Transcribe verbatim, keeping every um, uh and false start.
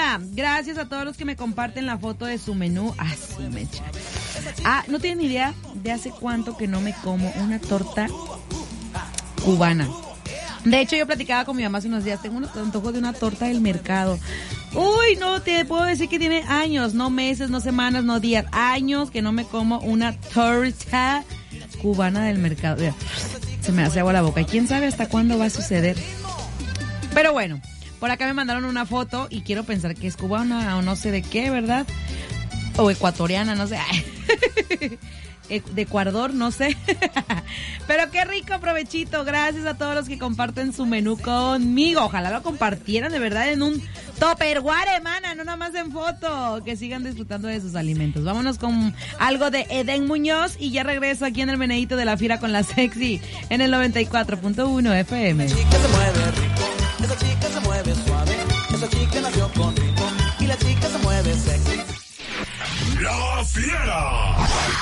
Ana, gracias a todos los que me comparten la foto de su menú. Ah, sí, me echa. Ah, no tienen idea de hace cuánto que no me como una torta cubana. De hecho, yo platicaba con mi mamá hace unos días, tengo un antojo de una torta del mercado. Uy, no, te puedo decir que tiene años, no meses, no semanas, no días, años que no me como una torta cubana del mercado. Mira, se me hace agua la boca y quién sabe hasta cuándo va a suceder. Pero bueno, por acá me mandaron una foto y quiero pensar que es cubana o no sé de qué, ¿verdad? O ecuatoriana, no sé. De Ecuador, no sé. Pero qué rico provechito. Gracias a todos los que comparten su menú conmigo. Ojalá lo compartieran de verdad en un Tupperware, mana, no nada más en foto. Que sigan disfrutando de sus alimentos. Vámonos con algo de Eden Muñoz y ya regreso aquí en el meneíto de la Fiera con la Sexy en el noventa y cuatro punto uno F M. Esa chica se mueve rico, esa chica se mueve suave, esa chica nació con ritmo y la chica se mueve sexy. La Fiera.